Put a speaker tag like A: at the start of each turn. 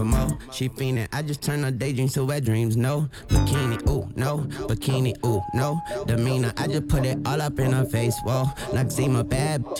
A: for more. She fiendin', I just turn her daydreams to wet dreams. No bikini, ooh, no bikini, ooh, no demeanor. I just put it all up in her face. Whoa, Noxema, bad bitch